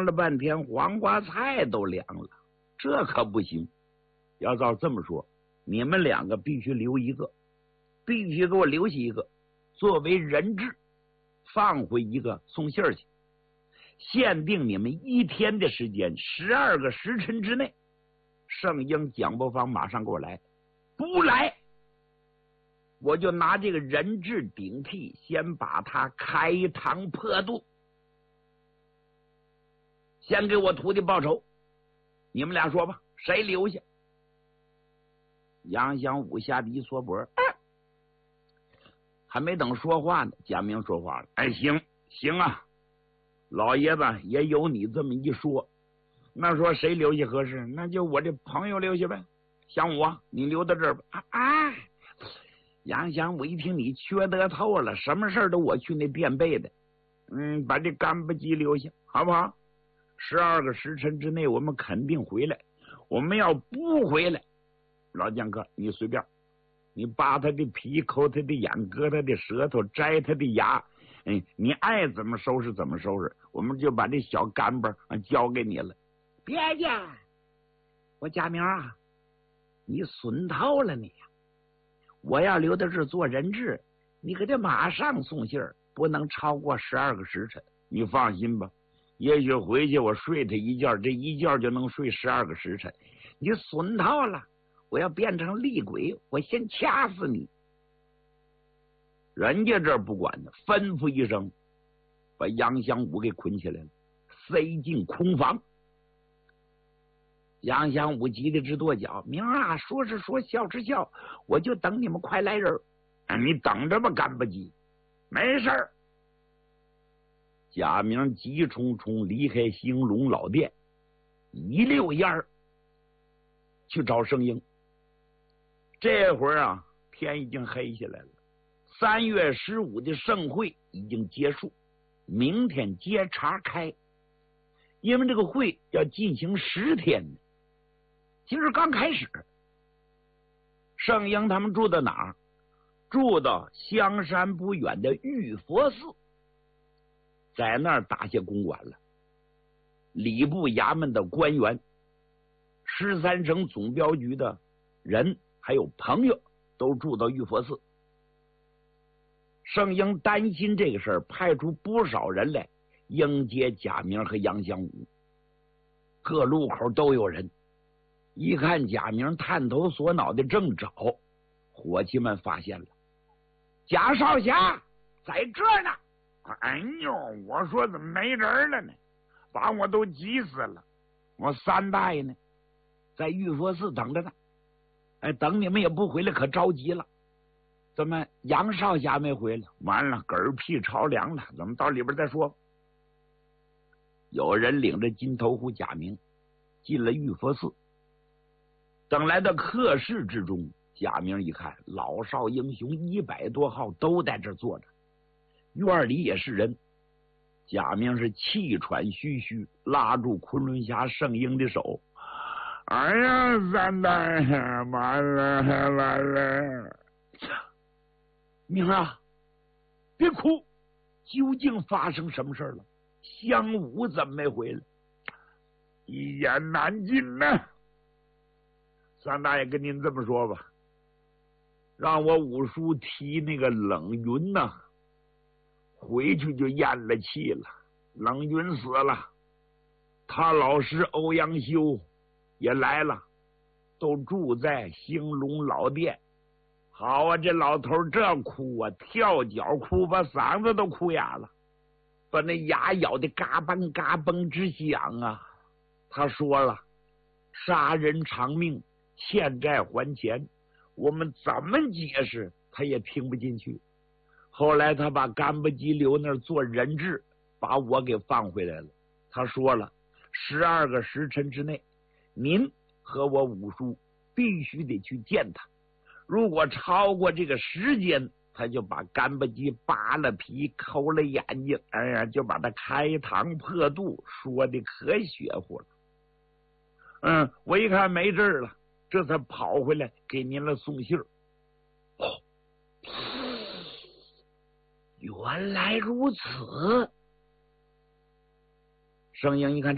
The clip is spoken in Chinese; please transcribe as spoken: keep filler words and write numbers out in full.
了半天，黄瓜菜都凉了，这可不行。要照这么说，你们两个必须留一个，必须给我留下一个，作为人质，放回一个送信儿去。限定你们一天的时间，十二个时辰之内，圣婴蒋伯芳马上给我来，不来，我就拿这个人质顶替，先把他开膛破肚，先给我徒弟报仇。你们俩说吧，谁留下？杨祥武吓得一缩脖，还没等说话呢，贾明说话了：“哎，行行啊，老爷子也有你这么一说，那说谁留下合适？那就我这朋友留下呗。祥武，你留到这儿吧。”啊啊！杨祥武一听你缺德透了，什么事都我去那垫背的。嗯，把这干巴鸡留下，好不好？十二个时辰之内，我们肯定回来。我们要不回来，老剑客，你随便，你扒他的皮，抠他的眼，割他的舌头，摘他的牙，嗯，你爱怎么收拾怎么收拾，我们就把这小干巴交给你了。别介，我贾明啊，你损透了你呀！我要留在这做人质，你给他马上送信儿，不能超过十二个时辰。你放心吧，也许回去我睡他一觉，这一觉就能睡十二个时辰。你损透了，我要变成厉鬼，我先掐死你。人家这儿不管呢，吩咐一声，把杨祥武给捆起来了，塞进空房。杨祥武急得直跺脚：“明啊，说是说，笑是笑，我就等你们快来人。哎，你等着吧，干巴鸡，没事儿。”贾明急冲冲离开兴隆老店，一溜烟儿去找圣婴。这会儿啊，天已经黑下来了。三月十五的盛会已经结束，明天接茬开。因为这个会要进行十天呢，今儿刚开始。圣婴他们住到哪儿？住到香山不远的玉佛寺，在那儿打下公馆了。礼部衙门的官员、十三省总镖局的人还有朋友都住到玉佛寺。圣婴担心这个事儿，派出不少人来迎接贾明和杨祥武。各路口都有人，一看贾明探头索脑的正找，伙计们发现了，贾少侠在这儿呢。哎呦，我说怎么没人了呢？把我都急死了。我三大爷呢，在玉佛寺等着呢。哎，等你们也不回来，可着急了。怎么杨少侠没回来？完了，嗝屁朝凉了。咱们到里边再说。有人领着金头虎贾明进了玉佛寺。等来到客室之中，贾明一看，老少英雄一百多号都在这坐着，院里也是人。贾明是气喘吁吁，拉住昆仑侠圣婴的手：“哎呀，三大爷，完了完了！明啊，别哭，究竟发生什么事了？香武怎么没回来？一言难尽呐。三大爷跟您这么说吧，让我五叔提那个冷云呐，回去就咽了气了。冷云死了，他老师欧阳修也来了，都住在兴隆老店。好啊，这老头这哭啊，跳脚哭，把嗓子都哭哑了，把那牙咬得嘎嘣嘎嘣直响啊。他说了，杀人偿命，欠债还钱，我们怎么解释他也听不进去。后来他把干巴鸡留那儿做人质，把我给放回来了。他说了，十二个时辰之内，您和我五叔必须得去见他，如果超过这个时间，他就把干巴鸡扒了皮，抠了眼睛，哎呀，就把他开膛破肚，说的可血乎了。嗯，我一看没劲儿了，这才跑回来给您了送信儿。哦，原来如此。圣婴一看